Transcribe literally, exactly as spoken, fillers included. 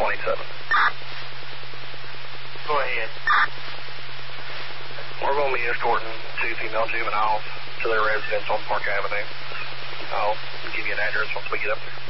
twenty-seven. Go ahead. We're going to be escorting two female juveniles to their residence on Park Avenue. I'll give you an address once we get up there.